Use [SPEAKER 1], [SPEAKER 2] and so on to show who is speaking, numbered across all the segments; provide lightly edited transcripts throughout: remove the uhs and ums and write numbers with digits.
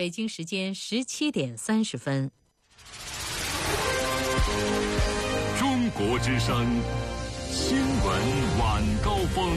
[SPEAKER 1] 北京时间17点30分。
[SPEAKER 2] 中国之声新闻晚高峰。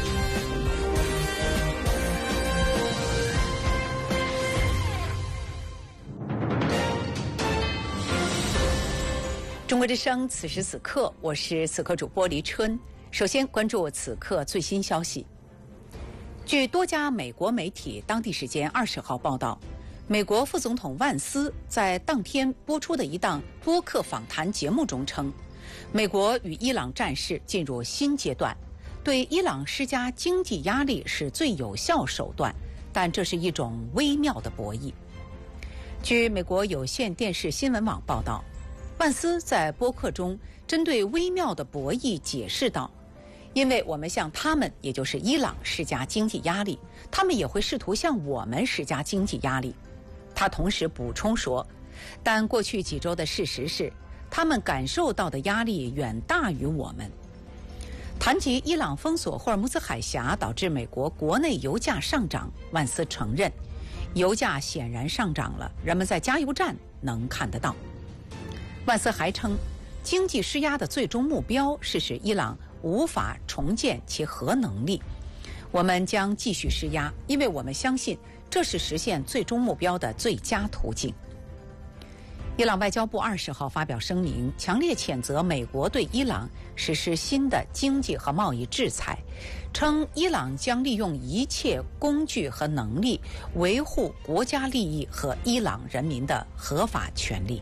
[SPEAKER 3] 中国之声此时此刻，我是此刻主播黎春。首先关注此刻最新消息。据多家美国媒体当地时间20号报道，美国副总统万斯在当天播出的一档播客访谈节目中称，美国与伊朗战事进入新阶段，对伊朗施加经济压力是最有效手段，但这是一种微妙的博弈。据美国有线电视新闻网报道，万斯在播客中针对微妙的博弈解释道，因为我们向他们，也就是伊朗施加经济压力，他们也会试图向我们施加经济压力。他同时补充说，但过去几周的事实是，他们感受到的压力远大于我们。谈及伊朗封锁霍尔木兹海峡导致美国国内油价上涨，万斯承认，油价显然上涨了，人们在加油站能看得到。万斯还称，经济施压的最终目标是使伊朗无法重建其核能力。我们将继续施压，因为我们相信这是实现最终目标的最佳途径。伊朗外交部20号发表声明，强烈谴责美国对伊朗实施新的经济和贸易制裁，称伊朗将利用一切工具和能力维护国家利益和伊朗人民的合法权利。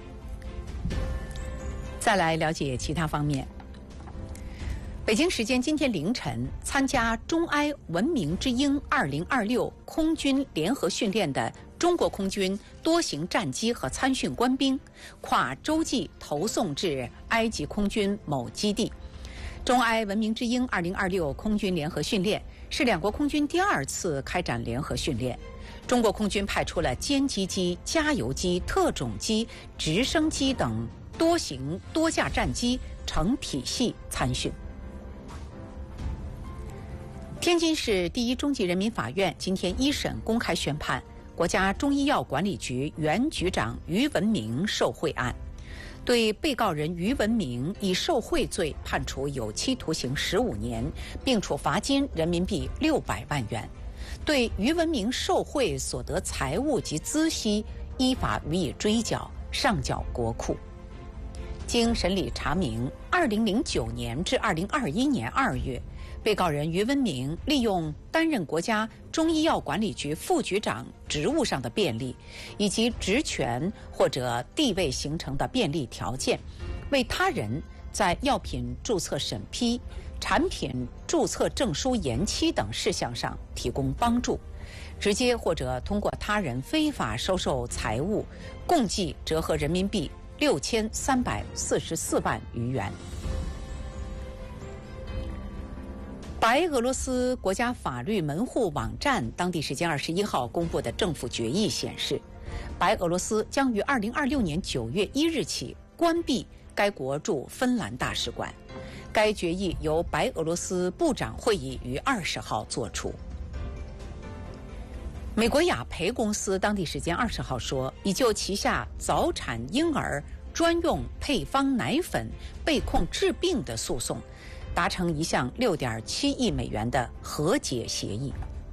[SPEAKER 3] 再来了解其他方面。北京时间今天凌晨，参加中埃文明之鹰2026空军联合训练的中国空军多型战机和参训官兵跨洲际投送至埃及空军某基地。中埃文明之鹰2026空军联合训练是两国空军第2次开展联合训练。中国空军派出了歼击机、加油机、特种机、直升机等多型多架战机成体系参训。天津市第一中级人民法院今天一审公开宣判国家中医药管理局原局长于文明受贿案，对被告人于文明以受贿罪判处有期徒刑15年，并处罚金人民币600万元。对于文明受贿所得财物及孳息依法予以追缴，上缴国库。经审理查明，2009年至2021年2月，被告人于文明利用担任国家中医药管理局副局长职务上的便利，以及职权或者地位形成的便利条件，为他人在药品注册审批、产品注册证书延期等事项上提供帮助，直接或者通过他人非法收受财物，共计折合人民币6344万余元。白俄罗斯国家法律门户网站当地时间21号公布的政府决议显示，白俄罗斯将于2026年9月1日起关闭该国驻芬兰大使馆。该决议由白俄罗斯部长会议于20号作出。美国雅培公司当地时间20号说，已就旗下早产婴儿专用配方奶粉被控治病的诉讼达成一项6.7亿美元的和解协议。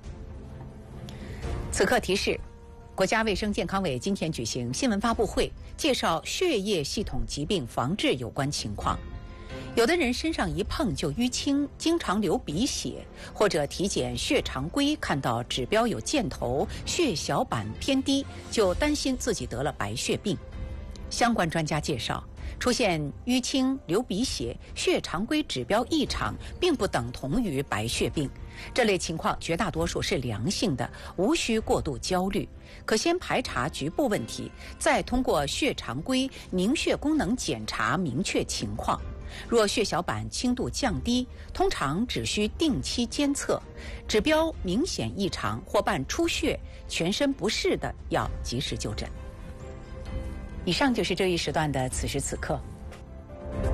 [SPEAKER 3] 此刻提示，国家卫生健康委今天举行新闻发布会，介绍血液系统疾病防治有关情况。有的人身上一碰就淤青，经常流鼻血，或者体检血常规看到指标有箭头，血小板偏低，就担心自己得了白血病。相关专家介绍，出现淤青、流鼻血、血常规指标异常，并不等同于白血病。这类情况绝大多数是良性的，无需过度焦虑，可先排查局部问题，再通过血常规、凝血功能检查明确情况。若血小板轻度降低，通常只需定期监测，指标明显异常或伴出血、全身不适的，要及时就诊。以上就是这一时段的此时此刻。